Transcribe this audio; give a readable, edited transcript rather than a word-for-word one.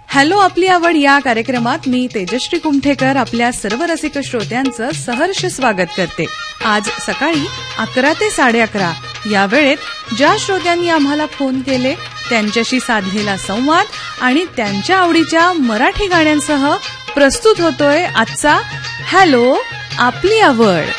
Hello आपली आवड या कार्यक्रमात मी तेजश्री कुमठेकर आपल्या सर्व रसिक श्रोत्यांचं सहर्ष स्वागत करते. आज सकाळी 11 ते 11:30 या वेळेत ज्या श्रोत्यांनी आम्हाला फोन केले त्यांच्याशी साधलेला संवाद आणि त्यांच्या आवडीच्या मराठी गाण्यांसह प्रस्तुत होतोय आजचा हॅलो आपली आवड.